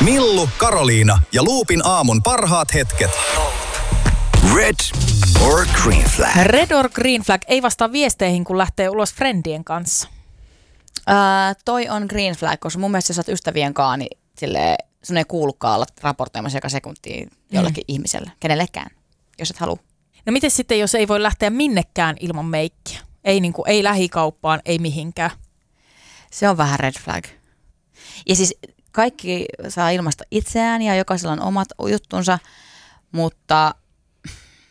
Millu, Karoliina ja Loopin aamun parhaat hetket. Red or green flag? Red or green flag ei vastaa viesteihin, kun lähtee ulos friendien kanssa. Toi on green flag, koska mun mielestä sä oot ystävien kanssa, niin sun ei kuulukaan olla raportoimassa joka sekuntiin jollekin ihmiselle, kenellekään, jos et halua. No miten sitten, jos ei voi lähteä minnekään ilman meikkiä? Ei lähikauppaan, ei mihinkään. Se on vähän red flag. Ja siis kaikki saa ilmaista itseään ja jokaisella on omat juttunsa, mutta